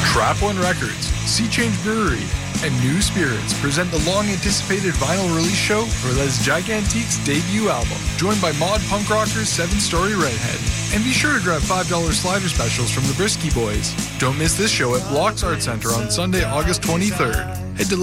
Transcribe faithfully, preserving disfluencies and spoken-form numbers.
Trap One Records, Sea Change Brewery, and New Spirits present the long-anticipated vinyl release show for Les Gigantiques' debut album, joined by mod punk rockers Seven Story Redhead. And be sure to grab five dollars slider specials from the Brisky Boys. Don't miss this show at Blocks Art Center on Sunday, August twenty-third. Head to